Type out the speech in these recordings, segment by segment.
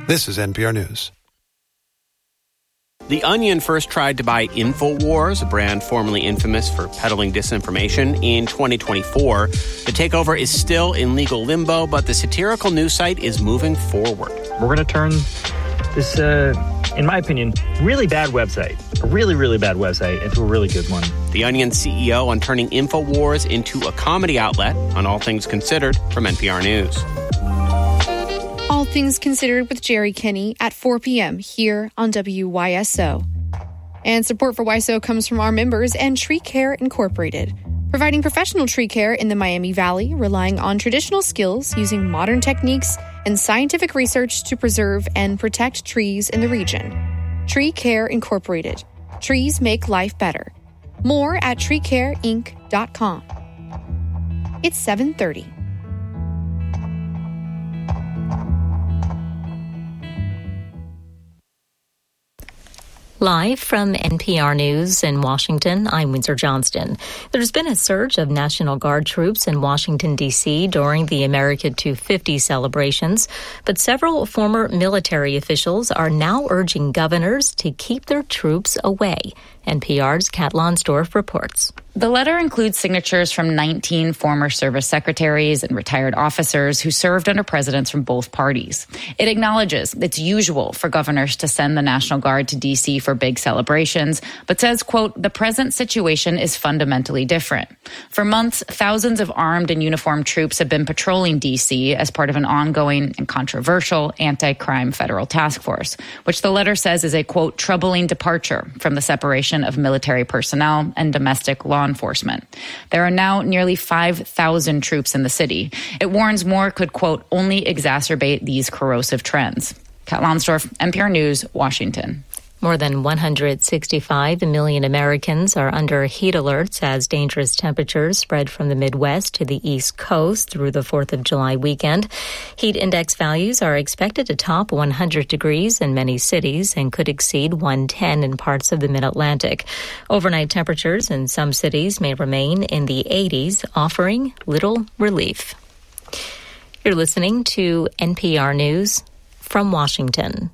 This is NPR News. The Onion first tried to buy InfoWars, a brand formerly infamous for peddling disinformation, in 2024. The takeover is still in legal limbo, but the satirical news site is moving forward. We're going to turn this, in my opinion, really bad website, a really, really bad website, into a really good one. The Onion CEO on turning InfoWars into a comedy outlet on All Things Considered from NPR News. All Things Considered with Jerry Kinney at 4 p.m. here on WYSO. And support for YSO comes from our members and Tree Care Incorporated, providing professional tree care in the Miami Valley, relying on traditional skills using modern techniques and scientific research to preserve and protect trees in the region. Tree Care Incorporated. Trees make life better. More at treecareinc.com. It's 7:30. Live from NPR News in Washington, I'm Windsor Johnston. There's been a surge of National Guard troops in Washington, D.C. during the America 250 celebrations, but several former military officials are now urging governors to keep their troops away. NPR's Kat Lonsdorf reports. The letter includes signatures from 19 former service secretaries and retired officers who served under presidents from both parties. It acknowledges it's usual for governors to send the National Guard to D.C. for big celebrations, but says, quote, the present situation is fundamentally different. For months, thousands of armed and uniformed troops have been patrolling D.C. as part of an ongoing and controversial anti-crime federal task force, which the letter says is a, quote, troubling departure from the separation of military personnel and domestic law enforcement. There are now nearly 5,000 troops in the city. It warns more could, quote, only exacerbate these corrosive trends. Kat Lonsdorf, NPR News, Washington. More than 165 million Americans are under heat alerts as dangerous temperatures spread from the Midwest to the East Coast through the 4th of July weekend. Heat index values are expected to top 100 degrees in many cities and could exceed 110 in parts of the Mid-Atlantic. Overnight temperatures in some cities may remain in the 80s, offering little relief. You're listening to NPR News from Washington.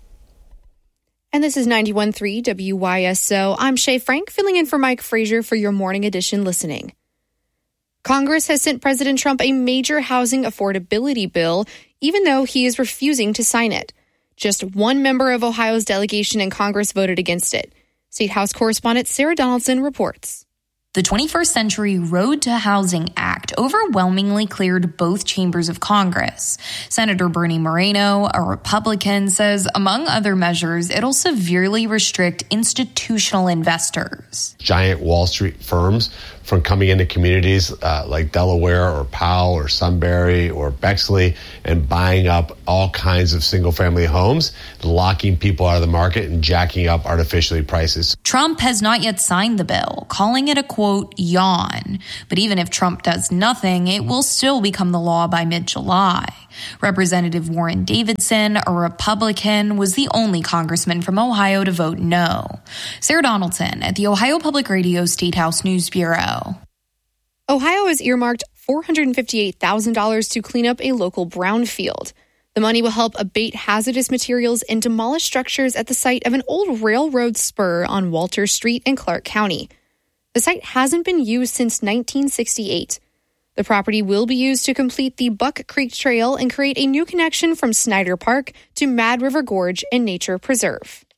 And this is 91.3 WYSO. I'm Shay Frank, filling in for Mike Frazier for your morning edition listening. Congress has sent President Trump a major housing affordability bill, even though he is refusing to sign it. Just one member of Ohio's delegation in Congress voted against it. State House correspondent Sarah Donaldson reports. The 21st Century Road to Housing Act overwhelmingly cleared both chambers of Congress. Senator Bernie Moreno, a Republican, says, among other measures, it'll severely restrict institutional investors. Giant Wall Street firms from coming into communities like Delaware or Powell or Sunbury or Bexley and buying up all kinds of single-family homes, locking people out of the market and jacking up artificially prices. Trump has not yet signed the bill, calling it a, quote, yawn. But even if Trump does nothing, it will still become the law by mid-July. Representative Warren Davidson, a Republican, was the only congressman from Ohio to vote no. Sarah Donaldson at the Ohio Public Radio State House News Bureau. Ohio has earmarked $458,000 to clean up a local brownfield. The money will help abate hazardous materials and demolish structures at the site of an old railroad spur on Walter Street in Clark County. The site hasn't been used since 1968. The property will be used to complete the Buck Creek Trail and create a new connection from Snyder Park to Mad River Gorge and Nature Preserve.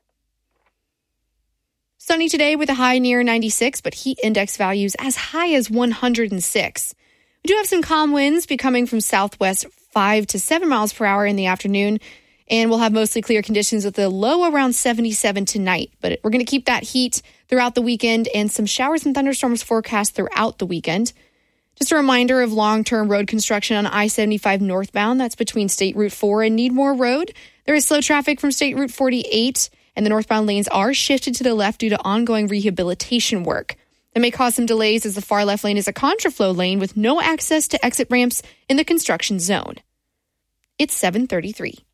Sunny today with a high near 96, but heat index values as high as 106. We do have some calm winds becoming from southwest 5 to 7 miles per hour in the afternoon, and we'll have mostly clear conditions with a low around 77 tonight. But we're going to keep that heat throughout the weekend and some showers and thunderstorms forecast throughout the weekend. Just a reminder of long-term road construction on I-75 northbound. That's between State Route 4 and Needmore Road. There is slow traffic from State Route 48, and the northbound lanes are shifted to the left due to ongoing rehabilitation work. That may cause some delays as the far left lane is a contraflow lane with no access to exit ramps in the construction zone. It's 7:33.